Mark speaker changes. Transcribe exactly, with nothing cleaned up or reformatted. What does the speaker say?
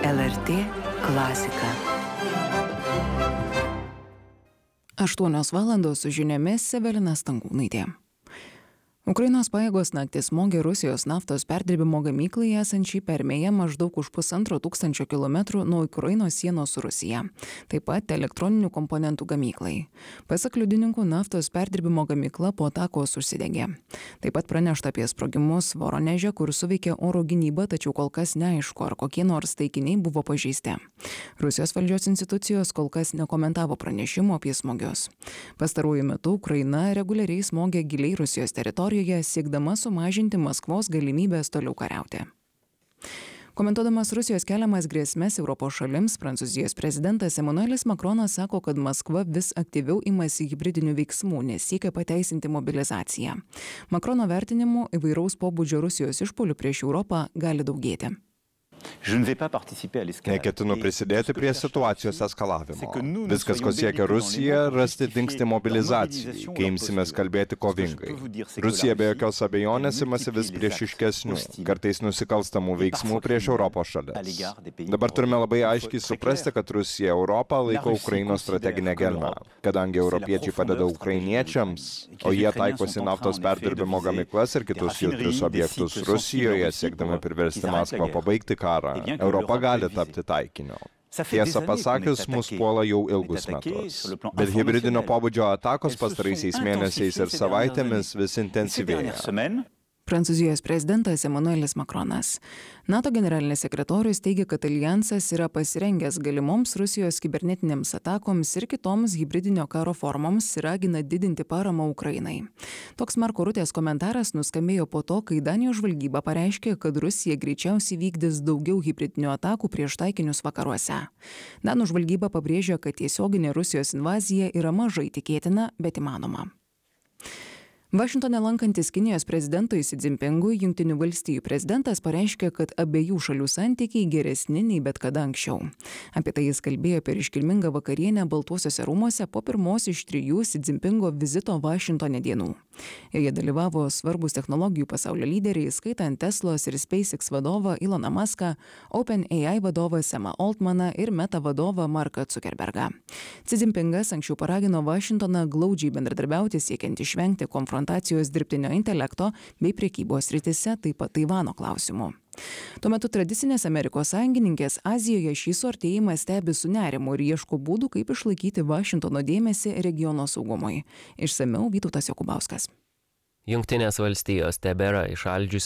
Speaker 1: L R T klasika. Aštuonios valandos su žiniomis Evelina Stankūnaitė. Ukrainos pajėgos naktį smogė Rusijos naftos perdirbimo gamyklai esančiai Permėje maždaug už pusantro tūkstančio kilometrų nuo Ukrainos sienos su Rusija. Taip pat elektroninių komponentų gamyklai. Pasak liudininkų, naftos perdirbimo gamykla po atakos užsidegė. Taip pat pranešta apie sprogimus Voroneže, kur suveikė oro gynyba, tačiau kol kas neaišku, ar kokie nors taikiniai buvo pažeisti. Rusijos valdžios institucijos kol kas nekomentavo pranešimo apie smogius. Pastaruoju metu Ukraina reguliariai smogė giliai Rusijos teritoriją, siekdama sumažinti Maskvos galimybės toliau kariauti. Komentuodamas Rusijos keliamas grėsmes Europos šalims, Prancūzijos prezidentas Emmanuelis Macronas sako, kad Maskva vis aktyviau imasi hibridinių veiksmų, nes siekia pateisinti mobilizaciją. Macrono vertinimu įvairaus pobūdžio Rusijos išpuolių prieš Europą gali daugėti.
Speaker 2: Neketinu prisidėti prie situacijos eskalavimo. Viskas, ko siekia Rusija, rasti dingstį mobilizacijai, kai imsimės kalbėti kovingai. Rusija be jokios abejonės imasi vis priešiškesnių, kartais nusikalstamų veiksmų prieš Europos šalis. Dabar turime labai aiškiai suprasti, kad Rusija Europą laiko Ukrainos strateginę gelmę. Kadangi europiečiai padeda ukrainiečiams, o jie taikosi naftos perdirbimo gamyklas ir kitus jautrius objektus Rusijoje, siekdami priversti Maskvą pabaigti karą, Europa gali tapti taikiniu. Tiesą pasakius, mus puola jau ilgus metus. Bet hibridinio pobūdžio atakos pastaraisiais mėnesiais ir savaitėmis vis intensyvėja.
Speaker 1: Prancūzijos prezidentas Emmanuelis Macronas. NATO generalinis sekretorius teigia, kad alijansas yra pasirengęs galimoms Rusijos kibernetinėms atakoms ir kitoms hibridinio karo formoms ir ragina didinti paramą Ukrainai. Toks Marko Rutės komentaras nuskambėjo po to, kai Danijos žvalgyba pareiškė, kad Rusija greičiausiai vykdys daugiau hibridinių atakų prieš taikinius vakaruose. Danų žvalgyba pabrėžia, kad tiesioginė Rusijos invazija yra mažai tikėtina, bet įmanoma. Vašingtone lankantis Kinijos prezidentui Xi Jinpingui, Jungtinių valstijų prezidentas pareiškė, kad abiejų šalių santykiai geresni nei bet kada anksčiau. Apie tai jis kalbėjo per iškilmingą vakarienę Baltuosiuose rūmuose po pirmos iš trijų Xi Jinpingo vizito Vašingtone dienų. Joje dalyvavo svarbus technologijų pasaulio lyderiai, skaitant Teslos ir SpaceX vadovą Eloną Muską, OpenAI vadovą Samą Altmaną ir Meta vadovą Marką Zuckerbergą. Xi Jinpingas anksčiau paragino Vašingtoną glaudžiai bendradarbiauti siekiant išvengti konfrontacijos dirbtinio intelekto bei prekybos srityse, taip pat Taivano klausimu. Tuo metu tradicinės Amerikos sąjungininkės Azijoje šį suartėjimą stebi su nerimu ir ieško būdų, kaip išlaikyti Vašingtono dėmesį regiono saugumui. Išsamiau Vytautas Jokubauskas.
Speaker 3: Jungtinės valstijos tebėra įšaldžiusios